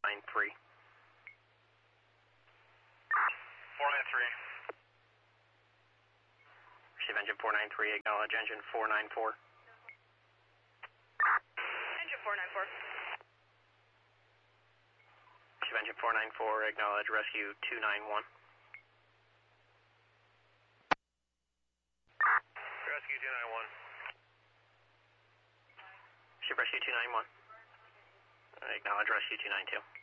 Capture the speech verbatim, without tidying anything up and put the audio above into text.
nine three. four nine three. Receive engine four nine three, acknowledge engine four nine four. Engine four nine four. Receive engine four nine four, acknowledge rescue two nine one. Rescue two nine one. Receive rescue two nine one. Acknowledge rescue two nine two.